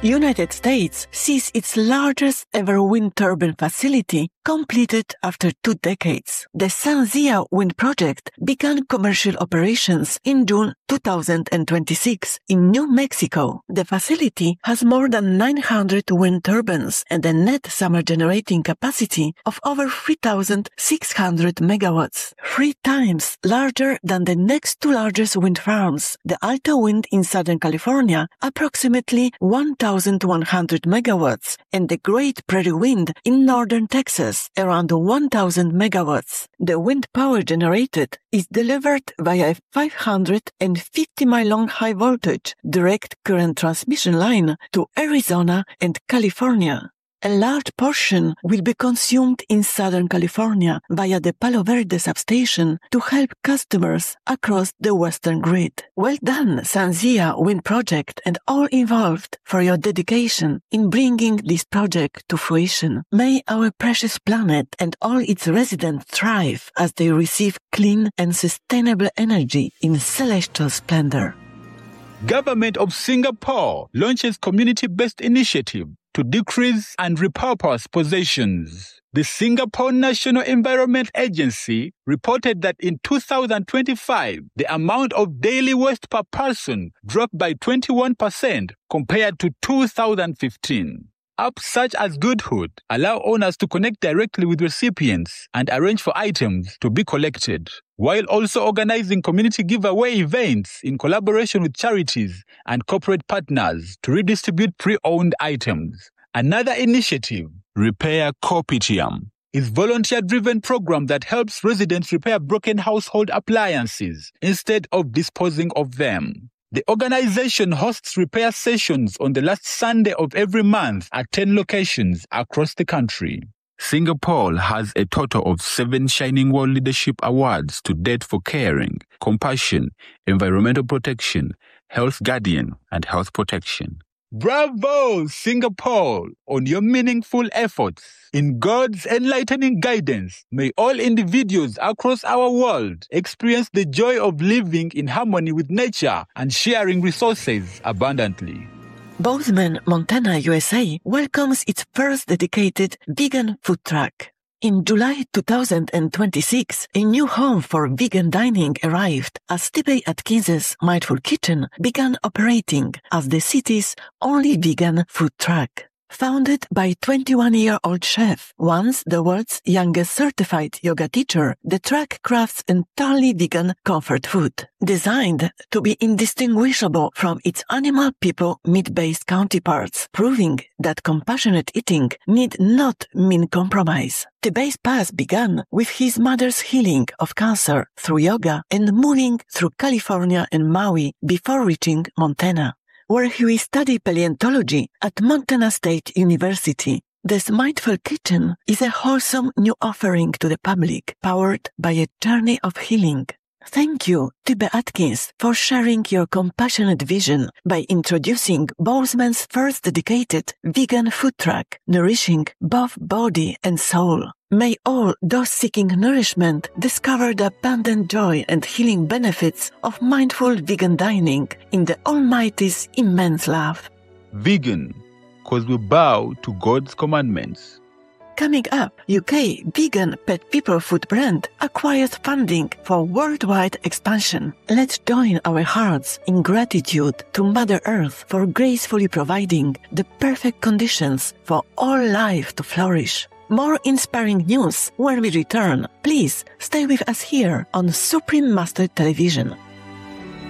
United States sees its largest ever wind turbine facility completed after 2 decades. The SunZia wind project began commercial operations in June 2026 in New Mexico. The facility has more than 900 wind turbines and a net summer generating capacity of over 3,600 megawatts, 3 times larger than the next 2 largest wind farms, the Alta Wind in Southern California, approximately 1,100 megawatts, and the Great Prairie Wind in northern Texas, around 1,000 megawatts. The wind power generated is delivered via a 550-mile-long high-voltage direct current transmission line to Arizona and California. A large portion will be consumed in Southern California via the Palo Verde substation to help customers across the western grid. Well done, SunZia Wind Project, and all involved for your dedication in bringing this project to fruition. May our precious planet and all its residents thrive as they receive clean and sustainable energy in celestial splendor. Government of Singapore launches community-based initiative to decrease and repurpose possessions. The Singapore National Environment Agency reported that in 2025, the amount of daily waste per person dropped by 21% compared to 2015. Apps such as Goodhood allow owners to connect directly with recipients and arrange for items to be collected, while also organizing community giveaway events in collaboration with charities and corporate partners to redistribute pre-owned items. Another initiative, Repair Kopitiam, is a volunteer-driven program that helps residents repair broken household appliances instead of disposing of them. The organization hosts repair sessions on the last Sunday of every month at 10 locations across the country. Singapore has a total of 7 Shining World Leadership Awards to date for caring, compassion, environmental protection, health guardian, and health protection. Bravo, Singapore, on your meaningful efforts. In God's enlightening guidance, may all individuals across our world experience the joy of living in harmony with nature and sharing resources abundantly. Bozeman, Montana, USA welcomes its first dedicated vegan food truck. In July 2026, a new home for vegan dining arrived as T.B. Atkins' Mindful Kitchen began operating as the city's only vegan food truck. Founded by 21-year-old chef, once the world's youngest certified yoga teacher, the truck crafts entirely vegan comfort food, designed to be indistinguishable from its animal, people, meat-based counterparts, proving that compassionate eating need not mean compromise. T.B.'s path began with his mother's healing of cancer through yoga and moving through California and Maui before reaching Montana, where he will study paleontology at Montana State University. This Mindful Kitchen is a wholesome new offering to the public, powered by a journey of healing. Thank you, T.B. Atkins, for sharing your compassionate vision by introducing Bozeman's first dedicated vegan food truck, nourishing both body and soul. May all those seeking nourishment discover the abundant joy and healing benefits of mindful vegan dining in the Almighty's immense love. Vegan, because we bow to God's commandments. Coming up, UK vegan pet people food brand acquires funding for worldwide expansion. Let's join our hearts in gratitude to Mother Earth for gracefully providing the perfect conditions for all life to flourish. More inspiring news when we return. Please stay with us here on Supreme Master Television.